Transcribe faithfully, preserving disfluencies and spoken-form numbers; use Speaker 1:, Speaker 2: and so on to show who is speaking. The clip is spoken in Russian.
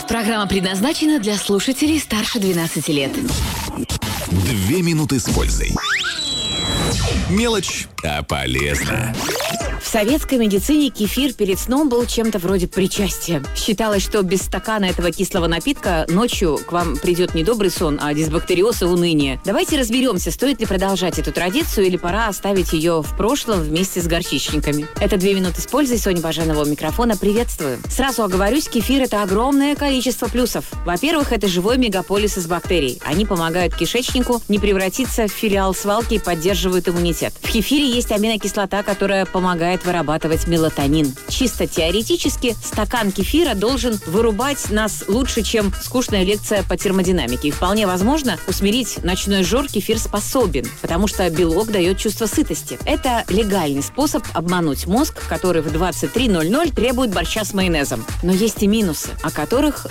Speaker 1: Программа предназначена для слушателей старше двенадцати лет.
Speaker 2: Две минуты с пользой. Мелочь, а полезно.
Speaker 1: В советской медицине кефир перед сном был чем-то вроде причастия. Считалось, что без стакана этого кислого напитка ночью к вам придет не добрый сон, а дисбактериоз и уныние. Давайте разберемся, стоит ли продолжать эту традицию или пора оставить ее в прошлом вместе с горчичниками. Это «Две минуты с пользой». Соня Баженова у микрофона. Приветствую. Сразу оговорюсь, кефир – это огромное количество плюсов. Во-первых, это живой мегаполис из бактерий. Они помогают кишечнику не превратиться в филиал свалки и поддерживают иммунитет. В кефире есть аминокислота, которая помогает вырабатывать мелатонин. Чисто теоретически стакан кефира должен вырубать нас лучше, чем скучная лекция по термодинамике. И вполне возможно, усмирить ночной жор кефир способен, потому что белок дает чувство сытости. Это легальный способ обмануть мозг, который в двадцать три ноль ноль требует борща с майонезом. Но есть и минусы, о которых